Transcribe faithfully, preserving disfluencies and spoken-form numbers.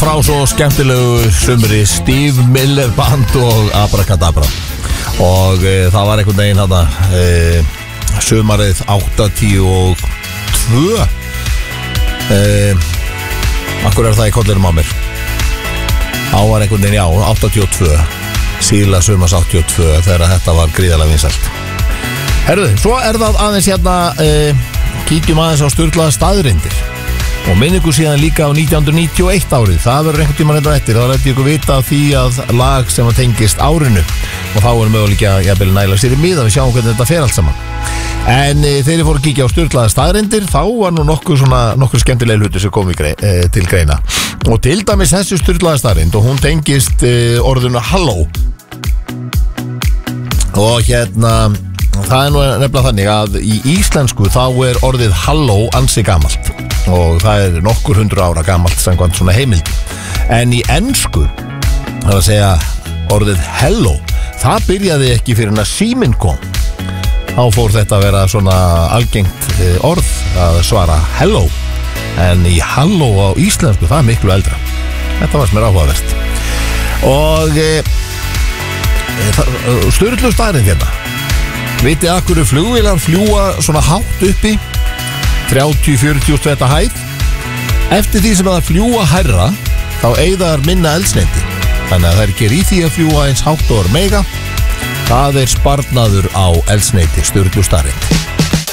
á svo skemmtilegu sumri Steve Miller Band og Abracadabra. Og e, það var einhvern veginn þarna e, sumarið áttatíu og tvö. e, Akkur er það í kollinum á mér. Á var einhvern veginn, já, áttatíu og tvö. Síla sumars áttatíu og tvö þegar þetta var gríðarlega vinsælt. Herðu, svo er það aðeins hérna e, kíkjum aðeins á sturlaða staðreyndir. Og minn ykkur síðan líka á nítján hundruð níutíu og eitt árið. Það verður einhvern tímann hérna eftir. Þá læti ykkur vita af því að lag sem að tengist árinu. Og þá er möguleika að jafnvel næla sér í miða. Við sjáum hvernig þetta fer allt saman. En e, þegar ég fór að kíkja á sturlaða staðreyndir, þá var nú nokkur svona nokkur skemmtilega hluti sem kom í grei, e, til greina. Og til dæmis þessi sturlaða staðreind, og hún tengist e, orðinu halló. Og hérna, það er nú nefnilega þannig að í íslensku þá er orðið halló ansi gamalt. Og það er nokkur hundru ára gamalt samkvæmt svona heimildi. En í ensku, það er að segja orðið hello, það byrjaði ekki fyrir en að síminn kom. Þá fór þetta að vera svona algengt orð að svara hello. En í halló á íslensku, það er miklu eldra. Þetta var sem er áhugavert. Og e, sturlu staðreind hérna. Vitið að hverju flugvélar fljúa svona hátt uppi þrjátíu til fjörutíu þetta hæð? Eftir því sem það fljúa hærra þá eyða þær minna eldsneyti. Þannig að það er ekki í því að fljúa eins hátt og er mega. Það er sparnaður á eldsneyti, sturlu staðreind.